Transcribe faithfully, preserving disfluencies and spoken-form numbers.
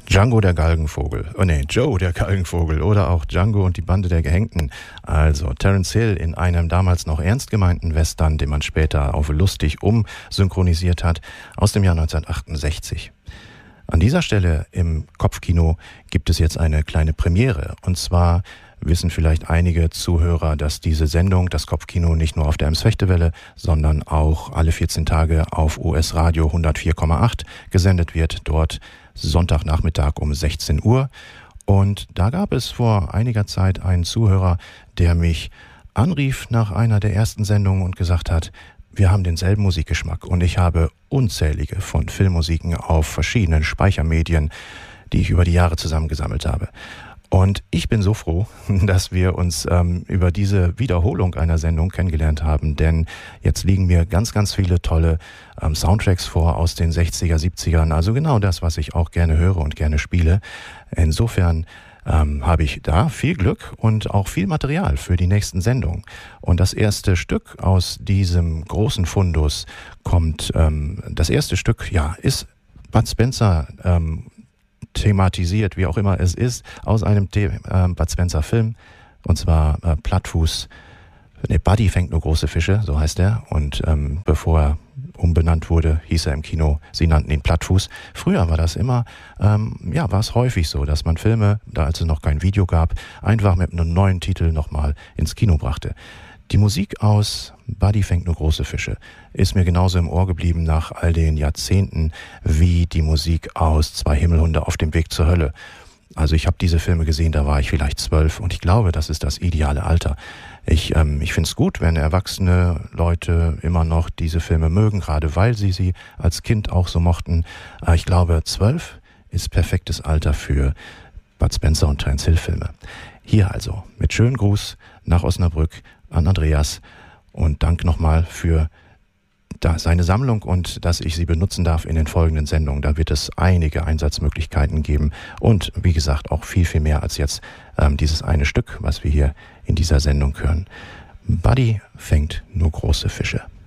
Django der Galgenvogel, oh nee, Joe der Galgenvogel oder auch Django und die Bande der Gehängten. Also Terence Hill in einem damals noch ernst gemeinten Western, den man später auf lustig umsynchronisiert hat, aus dem Jahr neunzehnhundertachtundsechzig. An dieser Stelle im Kopfkino gibt es jetzt eine kleine Premiere. Und zwar wissen vielleicht einige Zuhörer, dass diese Sendung, das Kopfkino, nicht nur auf der Ems-Fechtewelle, sondern auch alle vierzehn Tage auf U S Radio hundertvier Komma acht gesendet wird. Dort Sonntagnachmittag um sechzehn Uhr. Und da gab es vor einiger Zeit einen Zuhörer, der mich anrief nach einer der ersten Sendungen und gesagt hat, wir haben denselben Musikgeschmack und ich habe unzählige von Filmmusiken auf verschiedenen Speichermedien, die ich über die Jahre zusammengesammelt habe. Und ich bin so froh, dass wir uns ähm, über diese Wiederholung einer Sendung kennengelernt haben, denn jetzt liegen mir ganz, ganz viele tolle ähm, Soundtracks vor aus den sechziger, siebzigern, also genau das, was ich auch gerne höre und gerne spiele. Insofern ähm, habe ich da viel Glück und auch viel Material für die nächsten Sendungen. Und das erste Stück aus diesem großen Fundus kommt, ähm, das erste Stück, ja, ist Bud Spencer ähm, thematisiert, wie auch immer es ist, aus einem The- äh, Bud Spencer Film, und zwar äh, Plattfuß, ne, Buddy fängt nur große Fische, so heißt er, und ähm, bevor er umbenannt wurde, hieß er im Kino, sie nannten ihn Plattfuß. Früher war das immer, ähm, ja, war es häufig so, dass man Filme, da als es noch kein Video gab, einfach mit einem neuen Titel nochmal ins Kino brachte. Die Musik aus Buddy fängt nur große Fische ist mir genauso im Ohr geblieben nach all den Jahrzehnten wie die Musik aus Zwei Himmelhunde auf dem Weg zur Hölle. Also ich habe diese Filme gesehen, da war ich vielleicht zwölf und ich glaube, das ist das ideale Alter. Ich, ähm, ich finde es gut, wenn erwachsene Leute immer noch diese Filme mögen, gerade weil sie sie als Kind auch so mochten. Aber ich glaube, zwölf ist perfektes Alter für Bud Spencer und Terence Hill Filme. Hier also mit schönen Gruß nach Osnabrück an Andreas und Dank nochmal für da seine Sammlung und dass ich sie benutzen darf in den folgenden Sendungen. Da wird es einige Einsatzmöglichkeiten geben und wie gesagt auch viel, viel mehr als jetzt ähm, dieses eine Stück, was wir hier in dieser Sendung hören. Buddy fängt nur große Fische.